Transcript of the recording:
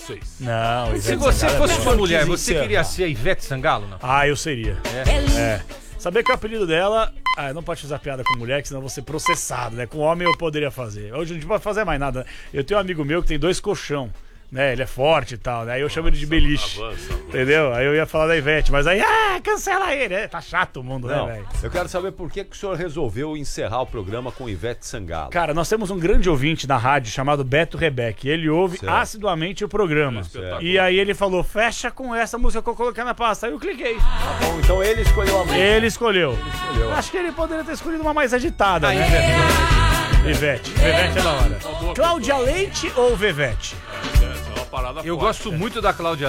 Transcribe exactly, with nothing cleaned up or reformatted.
vocês. Não, Ivete Se você Sangalo é fosse bom. uma mulher, Quis você encerrar. queria ser a Ivete Sangalo, não? Ah, eu seria. É. É. Saber que o apelido dela... Ah, não pode usar piada com mulher, que senão eu vou ser processado, né? Com homem eu poderia fazer. Hoje não pode fazer mais nada. Eu tenho um amigo meu que tem dois colchão, né? Ele é forte e tal, né? Aí eu chamo ele de beliche. Avança, avança. Entendeu? Aí eu ia falar da Ivete, mas aí, ah, cancela ele. É, tá chato o mundo, Não, né, velho? eu quero saber por que, que o senhor resolveu encerrar o programa com Ivete Sangalo. Cara, nós temos um grande ouvinte na rádio chamado Beto Rebeck. Ele ouve Certo. assiduamente o programa. Espetáculo. E aí ele falou, fecha com essa música que eu coloquei na pasta. Aí eu cliquei. Tá bom, então ele escolheu a música. Ele escolheu. escolheu. Acho que ele poderia ter escolhido uma mais agitada, Aí, né? Ivete. Ivete. Ivete é da hora. boa Cláudia Leite ou Vevete? É, essa é uma parada Eu forte. gosto muito da Cláudia